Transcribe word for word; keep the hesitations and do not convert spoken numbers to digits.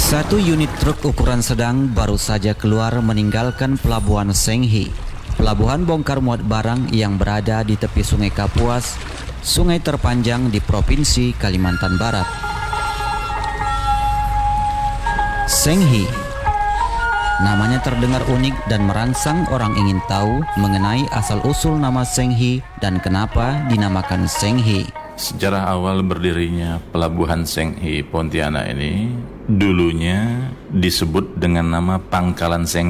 Satu unit truk ukuran sedang baru saja keluar meninggalkan pelabuhan Senghi, pelabuhan bongkar muat barang yang berada di tepi Sungai Kapuas, sungai terpanjang di Provinsi Kalimantan Barat. Senghi, namanya terdengar unik dan merangsang orang ingin tahu mengenai asal-usul nama Senghi dan kenapa dinamakan Senghi. Sejarah awal berdirinya Pelabuhan Senghi Pontianak ini dulunya disebut dengan nama Pangkalan Senghi.